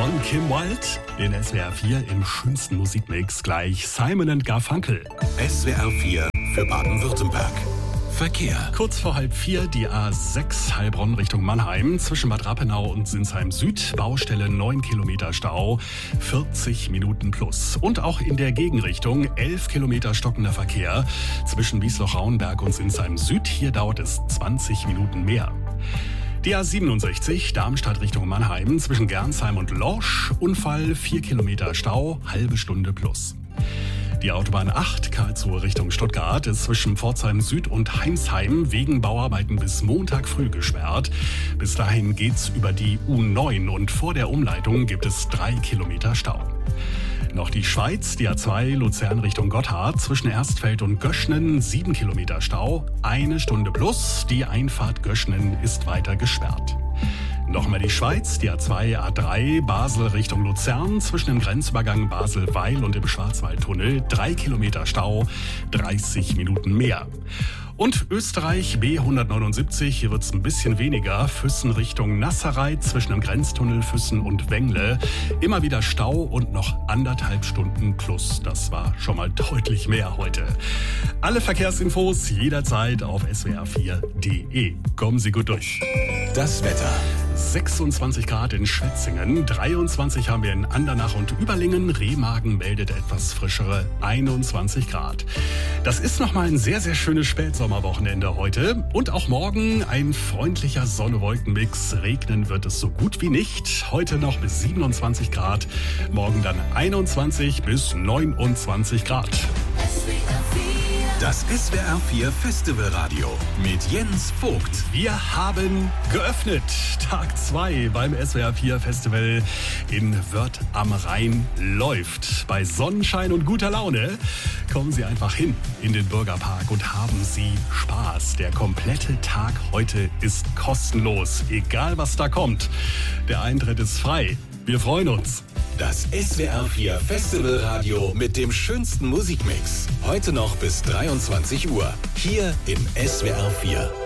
von Kim Wilde. Den SWR 4 im schönsten Musikmix gleich Simon & Garfunkel. SWR 4 für Baden-Württemberg. Verkehr. Kurz vor 3:30 die A6 Heilbronn Richtung Mannheim. Zwischen Bad Rappenau und Sinsheim Süd. Baustelle 9 Kilometer Stau. 40 Minuten plus. Und auch in der Gegenrichtung 11 Kilometer stockender Verkehr. Zwischen Wiesloch-Rauenberg und Sinsheim Süd. Hier dauert es 20 Minuten mehr. Die A67 Darmstadt Richtung Mannheim. Zwischen Gernsheim und Lorsch. Unfall 4 Kilometer Stau. Halbe Stunde plus. Die Autobahn 8 Karlsruhe Richtung Stuttgart ist zwischen Pforzheim Süd und Heinsheim wegen Bauarbeiten bis Montag früh gesperrt. Bis dahin geht's über die U9 und vor der Umleitung gibt es 3 Kilometer Stau. Noch die Schweiz, die A2 Luzern Richtung Gotthard, zwischen Erstfeld und Göschnen 7 Kilometer Stau, 1 Stunde plus, die Einfahrt Göschnen ist weiter gesperrt. Nochmal die Schweiz, die A2, A3, Basel Richtung Luzern, zwischen dem Grenzübergang Basel-Weil und dem Schwarzwaldtunnel 3 Kilometer Stau, 30 Minuten mehr. Und Österreich B179, hier wird's ein bisschen weniger, Füssen Richtung Nasserei, zwischen dem Grenztunnel Füssen und Wengle. Immer wieder Stau und noch 1,5 Stunden plus. Das war schon mal deutlich mehr heute. Alle Verkehrsinfos jederzeit auf swr4.de. Kommen Sie gut durch. Das Wetter. 26 Grad in Schwetzingen, 23 haben wir in Andernach und Überlingen, Remagen meldet etwas frischere 21 Grad. Das ist nochmal ein sehr, sehr schönes Spätsommerwochenende heute und auch morgen ein freundlicher Sonne-Wolken-Mix. Regnen wird es so gut wie nicht. Heute noch bis 27 Grad, morgen dann 21 bis 29 Grad. Das SWR 4 Festivalradio mit Jens Vogt. Wir haben geöffnet. Tag 2 beim SWR 4 Festival in Wörth am Rhein läuft. Bei Sonnenschein und guter Laune kommen Sie einfach hin in den Bürgerpark und haben Sie Spaß. Der komplette Tag heute ist kostenlos, egal was da kommt. Der Eintritt ist frei. Wir freuen uns. Das SWR 4 Festivalradio mit dem schönsten Musikmix. Heute noch bis 23 Uhr. Hier im SWR 4.